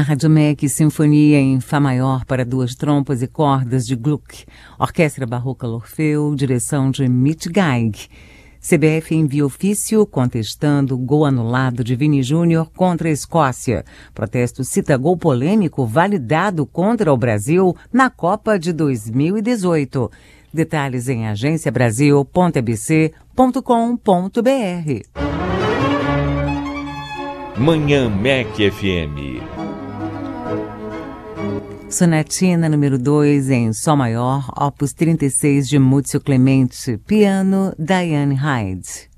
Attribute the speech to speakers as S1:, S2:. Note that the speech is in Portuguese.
S1: Na Rádio MEC, Sinfonia em Fá maior para duas trompas e cordas de Gluck. Orquestra Barroca L'Orfeu, direção de Mitch Geig. CBF envia ofício contestando gol anulado de Vini Júnior contra a Escócia. Protesto cita gol polêmico validado contra o Brasil na Copa de 2018. Detalhes em agenciabrasil.abc.com.br.
S2: Manhã MEC FM.
S1: Sonatina número 2 em Sol maior, opus 36 de Múcio Clemente, piano Diane Hyde.